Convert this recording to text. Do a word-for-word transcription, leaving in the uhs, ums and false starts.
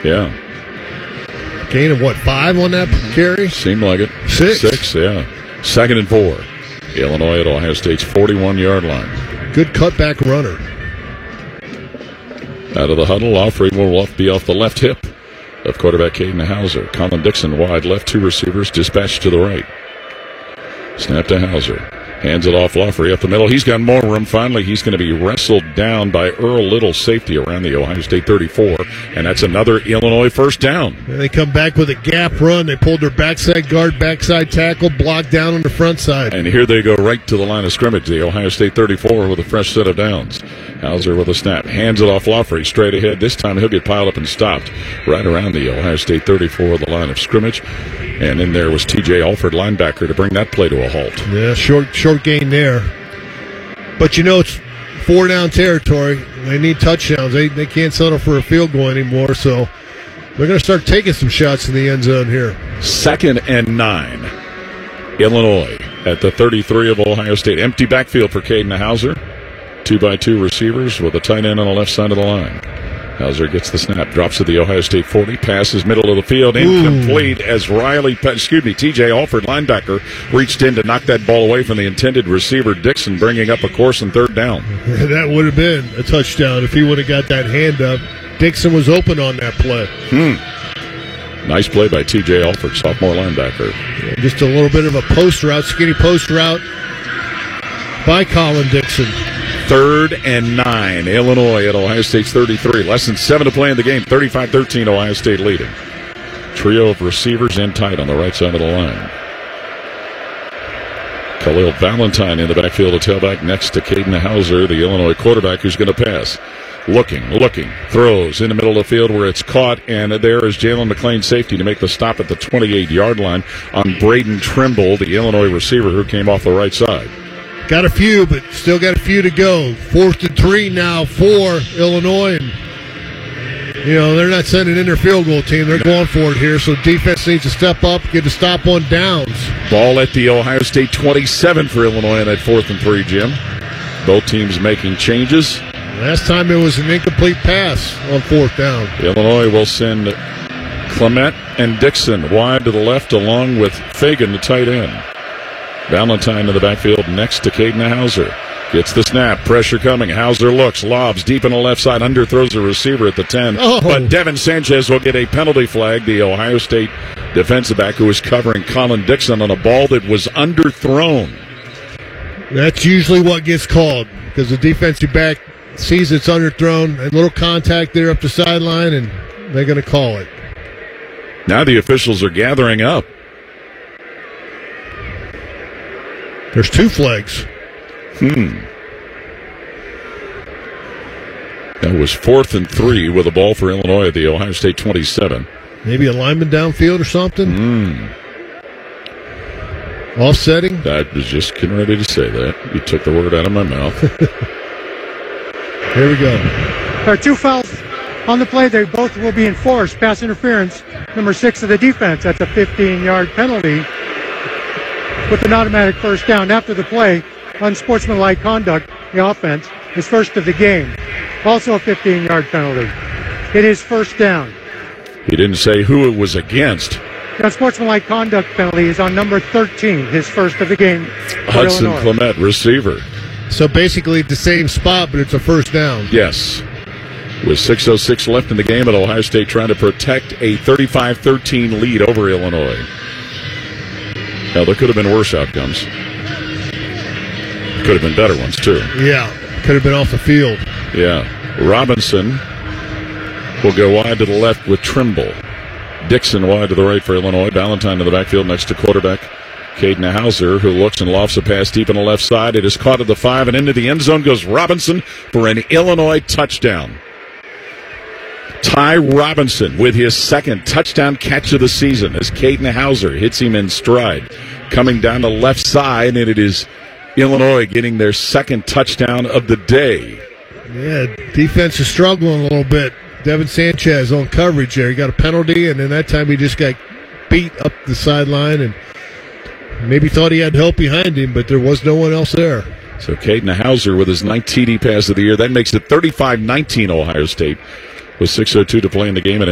Yeah. Gain of what, five on that carry? Seemed like it. Six. Six, yeah. Second and four. Illinois at Ohio State's forty-one-yard line. Good cutback runner. Out of the huddle, Offrey will be off the left hip of quarterback Caden Hauser. Colin Dixon wide left, two receivers dispatched to the right. Snap to Hauser. Hands it off Loffrey up the middle. He's got more room. Finally, he's going to be wrestled down by Earl Little, safety around the Ohio State thirty-four. And that's another Illinois first down. And they come back with a gap run. They pulled their backside guard, backside tackle, blocked down on the front side. And here they go right to the line of scrimmage. The Ohio State thirty-four with a fresh set of downs. Hauser with a snap. Hands it off Loffrey straight ahead. This time he'll get piled up and stopped right around the Ohio State thirty-four, the line of scrimmage. And in there was T J Alford, linebacker, to bring that play to a halt. Yeah, short short gain there. But, you know, it's four-down territory. They need touchdowns. They they can't settle for a field goal anymore, so they're going to start taking some shots in the end zone here. Second and nine. Illinois at the thirty-three of Ohio State. Empty backfield for Caden Hauser. Two-by-two receivers with a tight end on the left side of the line. Hauser gets the snap, drops to the Ohio State forty, passes middle of the field, incomplete Ooh. as Riley, excuse me, T J Alford, linebacker, reached in to knock that ball away from the intended receiver, Dixon, bringing up a course and third down. That would have been a touchdown if he would have got that hand up. Dixon was open on that play. Hmm. Nice play by T J Alford, sophomore linebacker. Yeah, just a little bit of a post route, skinny post route by Colin Dixon. Third and nine. Illinois at Ohio State's thirty-three. Less than seven to play in the game. thirty-five thirteen, Ohio State leading. Trio of receivers in tight on the right side of the line. Khalil Valentine in the backfield, a tailback next to Caden Hauser, the Illinois quarterback who's going to pass. Looking, looking, throws in the middle of the field where it's caught, and there is Jalen McLean, safety, to make the stop at the twenty-eight-yard line on Braden Trimble, the Illinois receiver who came off the right side. Got a few, but still got a few to go. Fourth and three now for Illinois. And, you know, they're not sending in their field goal team. They're going for it here, so defense needs to step up, get a stop on downs. Ball at the Ohio State twenty-seven for Illinois on that fourth and three, Jim. Both teams making changes. Last time it was an incomplete pass on fourth down. Illinois will send Clement and Dixon wide to the left along with Fagan, the tight end. Valentine in the backfield next to Caden Hauser. Gets the snap. Pressure coming. Hauser looks. Lobs deep in the left side. Underthrows the receiver at the ten. Oh. But Devin Sanchez will get a penalty flag. The Ohio State defensive back who was covering Colin Dixon on a ball that was underthrown. That's usually what gets called because the defensive back sees it's underthrown. A little contact there up the sideline, and they're going to call it. Now the officials are gathering up. There's two flags. Hmm. That was fourth and three with a ball for Illinois at the Ohio State twenty-seven. Maybe a lineman downfield or something? Hmm. Offsetting? I was just getting ready to say that. You took the word out of my mouth. Here we go. There are two fouls on the play. They both will be enforced. Pass interference, number six of the defense. That's a fifteen-yard penalty with an automatic first down. After the play, unsportsmanlike conduct, the offense, is first of the game. Also a fifteen-yard penalty. It is first down. He didn't say who it was against. The unsportsmanlike conduct penalty is on number thirteen, his first of the game. Hudson Clement, receiver. So basically the same spot, but it's a first down. Yes. With six oh six left in the game, and Ohio State trying to protect a thirty-five thirteen lead over Illinois. Now, there could have been worse outcomes. Could have been better ones, too. Yeah, could have been off the field. Yeah. Robinson will go wide to the left with Trimble. Dixon wide to the right for Illinois. Valentine in the backfield next to quarterback Caden Hauser, who looks and lofts a pass deep on the left side. It is caught at the five, and into the end zone goes Robinson for an Illinois touchdown. Ty Robinson with his second touchdown catch of the season as Caden Hauser hits him in stride. Coming down the left side, and it is Illinois getting their second touchdown of the day. Yeah, defense is struggling a little bit. Devin Sanchez on coverage there. He got a penalty, and then that time he just got beat up the sideline and maybe thought he had help behind him, but there was no one else there. So Caden Hauser with his ninth T D pass of the year. That makes it thirty-five nineteen Ohio State with six oh two to play in the game. And